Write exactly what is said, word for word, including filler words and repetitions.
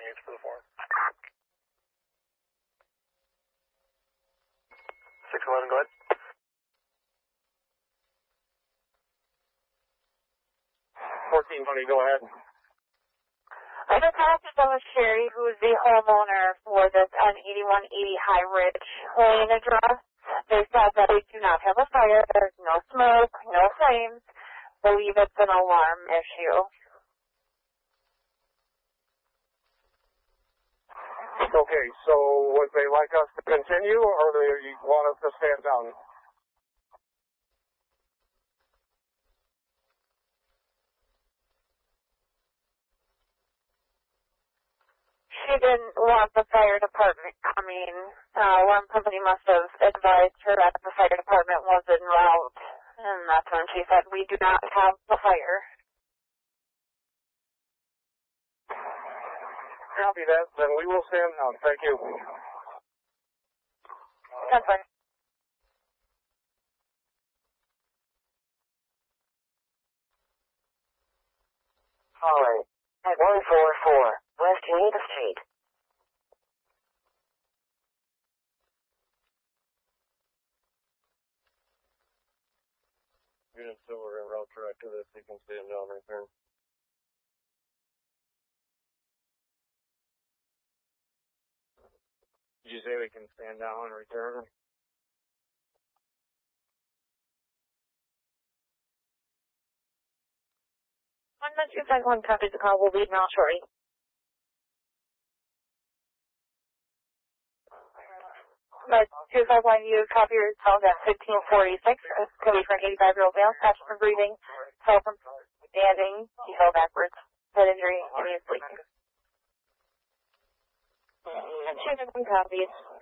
units for the four. six eleven, go ahead. fourteen twenty, go ahead. I just talked to Thomas Sherry, who is the homeowner for this on eighty-one eighty High Ridge Lane address. They said that they do not have a fire. There's no smoke, no flames. Believe it's an alarm issue. Okay, so would they like us to continue, or do they want us to stand down? She didn't want the fire department coming. Uh, one company must have advised her that the fire department was en route, and that's when she said, we do not have the fire. Copy that, then we will stand down. Thank you. That's fine. All right. At one forty-four West Geneva Street. Unit Silver and route track to this, you can stand down right there. Did you say we can stand down and return? One minute, two seconds, one copy the call. We'll leave now shortly. But two five one, you copy your call at fifteen forty-six. Cody for an eighty-five year old male, passion for breathing, fell from standing, he fell backwards, head injury, and he is bleeding. Two seconds, one copies.